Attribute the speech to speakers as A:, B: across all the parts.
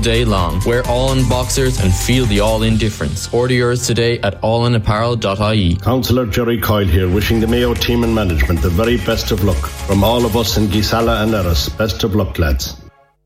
A: day long. Wear All-In boxers and feel the All-In difference. Order yours today at allinapparel.ie.
B: Councillor Jerry Coyle here, wishing the Mayo team and management the very best of luck. From all of us in Gisala and Erris, best of luck, lads.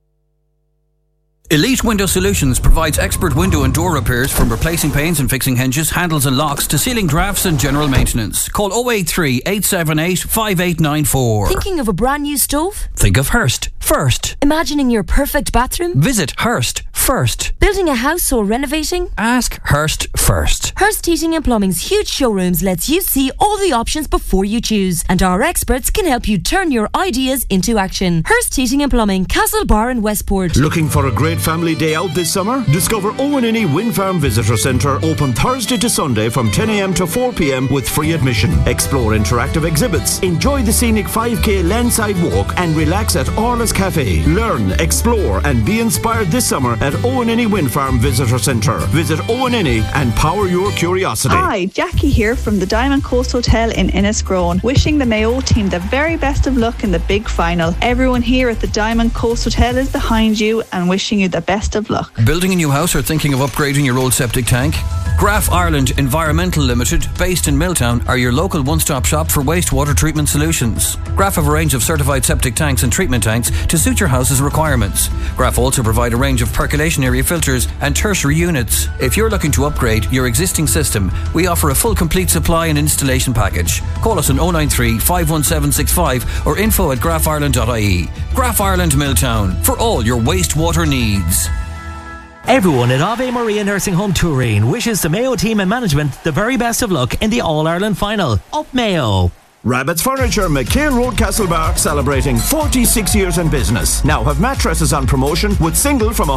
C: Elite Window Solutions provides expert window and door repairs, from replacing panes and fixing hinges, handles and locks to sealing drafts and general maintenance. Call 083 878 5894.
D: Thinking of a brand new stove?
C: Think of Hearst first.
D: Imagining your perfect bathroom?
C: Visit Hearst first.
D: Building a house or renovating?
C: Ask Hearst first.
D: Hearst Heating and Plumbing's huge showrooms lets you see all the options before you choose, and our experts can help you turn your ideas into action. Hearst Heating and Plumbing, Castlebar and Westport.
E: Looking for a great family day out this summer? Discover Owenini Wind Farm Visitor Centre, open Thursday to Sunday from 10 a.m. to 4 p.m. with free admission. Explore interactive exhibits, enjoy the scenic 5k landside walk and relax at Orla's Cafe. Learn, explore and be inspired this summer at Owenini Wind Farm Visitor Centre. Visit Owenini and power your curiosity.
F: Hi, Jackie here from the Diamond Coast Hotel in Innisgrone, wishing the Mayo team the very best of luck in the big final. Everyone here at the Diamond Coast Hotel is behind you and wishing you the best of luck.
C: Building a new house or thinking of upgrading your old septic tank? Graf Ireland Environmental Limited, based in Milltown, are your local one-stop shop for wastewater treatment solutions. Graf have a range of certified septic tanks and treatment tanks to suit your house's requirements. Graf also provide a range of percolation area filters and tertiary units. If you're looking to upgrade your existing system, we offer a full complete supply and installation package. Call us on 093 51765 or info@grafireland.ie. Graf Ireland Milltown, for all your wastewater needs.
G: Everyone at Ave Maria Nursing Home Turin wishes the Mayo team and management the very best of luck in the All-Ireland final. Up Mayo!
E: Rabbit's Furniture, McHale Road, Castlebar, celebrating 46 years in business. Now have mattresses on promotion with single from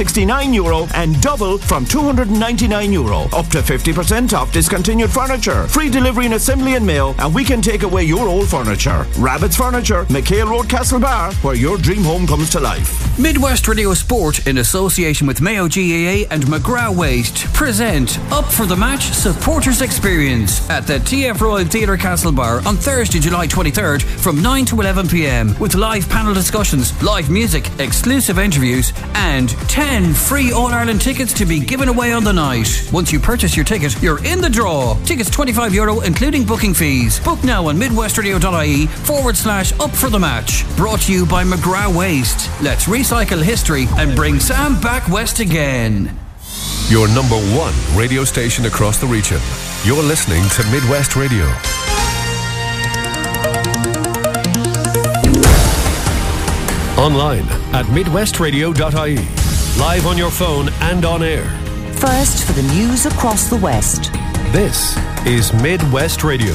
E: €169 and double from €299. Up to 50% off discontinued furniture. Free delivery and assembly in Mayo, and we can take away your old furniture. Rabbit's Furniture, McHale Road, Castlebar, where your dream home comes to life.
C: Midwest Radio Sport, in association with Mayo GAA and McGrath Waste, present Up for the Match Supporters Experience at the TF Royal Theatre Castlebar on Thursday, July 23rd from 9 to 11 p.m. with live panel discussions, live music, exclusive interviews and 10 free All-Ireland tickets to be given away on the night. Once you purchase your ticket, you're in the draw. Tickets €25 including booking fees. Book now on midwestradio.ie/up for the match. Brought to you by McGrath Waste. Let's recycle history and bring Sam back west again.
H: Your number one radio station across the region. You're listening to Midwest Radio. Online at midwestradio.ie. Live on your phone and on air.
I: First for the news across the West.
H: This is Midwest Radio.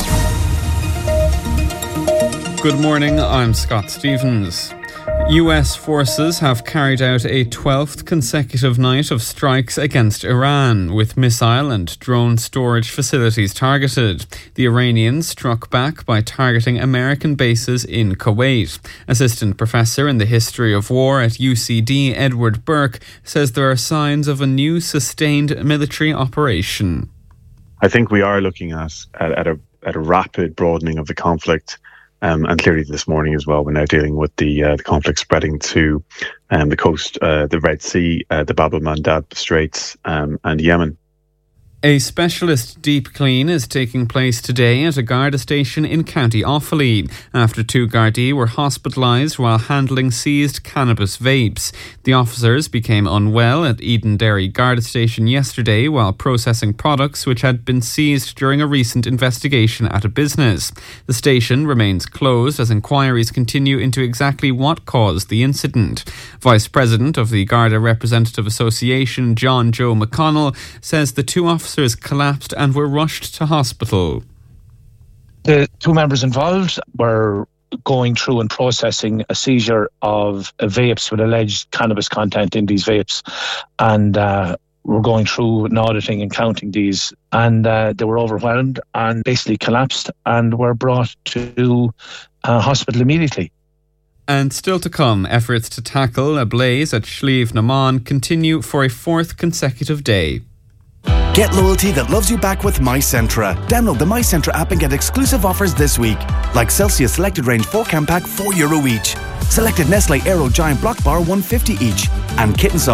J: Good morning, I'm Scott Stevens. US forces have carried out a 12th consecutive night of strikes against Iran, with missile and drone storage facilities targeted. The Iranians struck back by targeting American bases in Kuwait. Assistant Professor in the History of War at UCD, Edward Burke, says there are signs of a new sustained military operation.
K: I think we are looking at a rapid broadening of the conflict. And clearly this morning as well, we're now dealing with the conflict spreading to the coast, the Red Sea, the Bab el-Mandab Straits, and Yemen.
J: A specialist deep clean is taking place today at a Garda station in County Offaly after two Gardaí were hospitalised while handling seized cannabis vapes. The officers became unwell at Edenderry Garda station yesterday while processing products which had been seized during a recent investigation at a business. The station remains closed as inquiries continue into exactly what caused the incident. Vice President of the Garda Representative Association, John Joe McConnell, says the two officers collapsed and were rushed to hospital.
L: The two members involved were going through and processing a seizure of vapes with alleged cannabis content in these vapes, and were going through and auditing and counting these, and they were overwhelmed and basically collapsed and were brought to hospital immediately.
J: And still to come, efforts to tackle a blaze at Slieve na Mon continue for a fourth consecutive day.
M: Get loyalty that loves you back with MyCentra. Download the MyCentra app and get exclusive offers this week. Like Celsius Selected Range 4-can pack, €4 each. Selected Nestle Aero Giant Block Bar, $1.50 each. And Kitten